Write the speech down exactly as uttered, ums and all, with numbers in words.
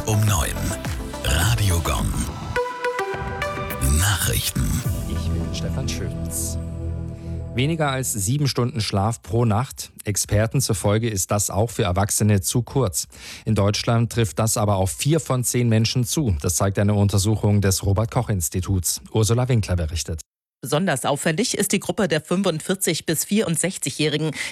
um neun. Radio Gong. Nachrichten. Ich bin Stefan Schütz. Weniger als sieben Stunden Schlaf pro Nacht. Experten zufolge ist das auch für Erwachsene zu kurz. In Deutschland trifft das aber auf vier von zehn Menschen zu. Das zeigt eine Untersuchung des Robert-Koch-Instituts. Ursula Winkler berichtet. Besonders auffällig ist die Gruppe der fünfundvierzig- bis vierundsechzigjährigen.